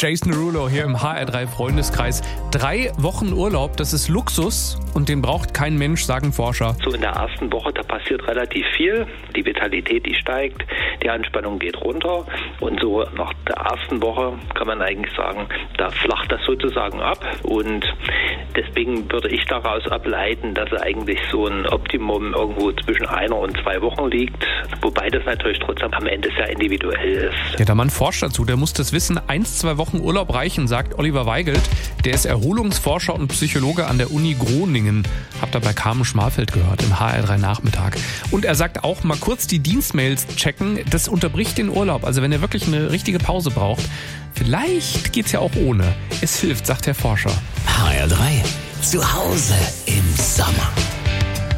Jason Derulo hier im HR3 Freundeskreis. 3 Wochen Urlaub, das ist Luxus und den braucht kein Mensch, sagen Forscher. So in der ersten Woche, da passiert relativ viel. Die Vitalität, die steigt, die Anspannung geht runter. Und so nach der ersten Woche kann man eigentlich sagen, da flacht das sozusagen ab. Und deswegen würde ich daraus ableiten, dass eigentlich so ein Optimum irgendwo zwischen 1 und 2 Wochen liegt. Wobei das natürlich trotzdem am Ende sehr individuell ist. Ja, der Mann forscht dazu, der muss das wissen. 1-2 Wochen Urlaub reichen, sagt Oliver Weigelt. Der ist Erholungsforscher und Psychologe an der Uni Groningen. Habt ihr bei Carmen Schmalfeld gehört im HR3 Nachmittag. Und er sagt auch, mal kurz die Dienstmails checken, das unterbricht den Urlaub. Also wenn er wirklich eine richtige Pause braucht, vielleicht geht's ja auch ohne. Es hilft, sagt der Forscher. HR3, zu Hause im Sommer.